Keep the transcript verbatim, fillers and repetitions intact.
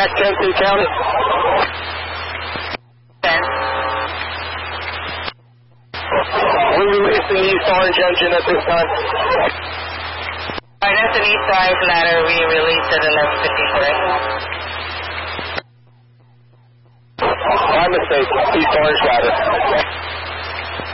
Mac Tennessee County. ten. We're releasing East Orange engine at this time. Alright, that's an East Orange ladder. We released at eleven fifty-four. My mistake. East Orange ladder.